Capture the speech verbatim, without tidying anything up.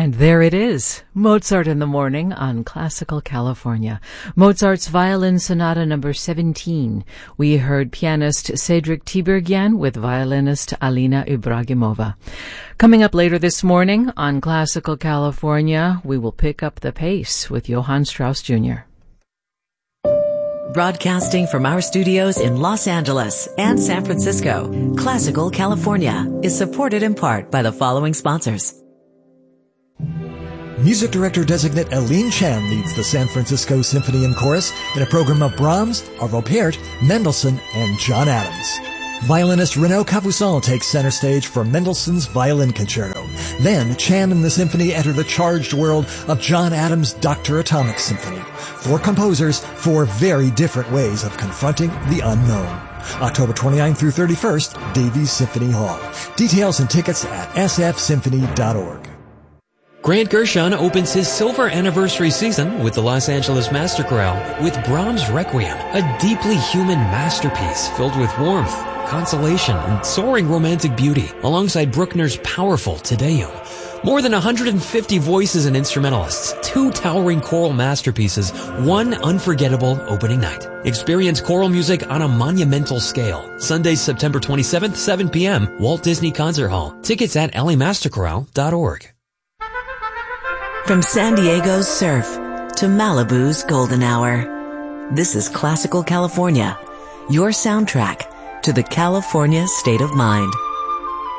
And there it is, Mozart in the Morning on Classical California. Mozart's Violin Sonata number seventeen. We heard pianist Cedric Tiberghien with violinist Alina Ibragimova. Coming up later this morning on Classical California, we will pick up the pace with Johann Strauss Junior Broadcasting from our studios in Los Angeles and San Francisco, Classical California is supported in part by the following sponsors. Music director designate Aline Chan leads the San Francisco Symphony and Chorus in a program of Brahms, Arvo Pärt, Mendelssohn, and John Adams. Violinist Renaud Capuçon takes center stage for Mendelssohn's Violin Concerto. Then Chan and the symphony enter the charged world of John Adams' Doctor Atomic Symphony. Four composers, four very different ways of confronting the unknown. October twenty-ninth through thirty-first, Davies Symphony Hall. Details and tickets at s f symphony dot org. Grant Gershon opens his silver anniversary season with the Los Angeles Master Chorale with Brahms' Requiem, a deeply human masterpiece filled with warmth, consolation, and soaring romantic beauty, alongside Bruckner's powerful Te Deum. More than one hundred fifty voices and instrumentalists, two towering choral masterpieces, one unforgettable opening night. Experience choral music on a monumental scale. Sunday, September twenty-seventh, seven p.m., Walt Disney Concert Hall. Tickets at l a master chorale dot org. From San Diego's surf to Malibu's golden hour, this is Classical California, your soundtrack to the California state of mind.